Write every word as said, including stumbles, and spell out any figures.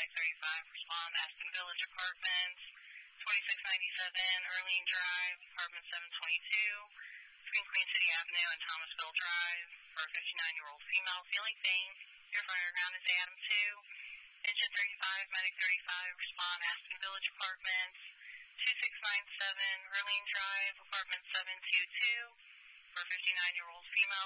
Medic thirty-five, respond Aspen Village Apartments, twenty-six ninety-seven Earlene Drive, Apartment seven twenty-two, between Queen City Avenue and Thomasville Drive, for a fifty-nine-year-old female feeling pain. Your fire ground is Adam two. Engine thirty-five, Medic thirty-five, respond Aspen Village Apartments, twenty-six ninety-seven Earlene Drive, Apartment seven twenty-two, for a fifty-nine-year-old female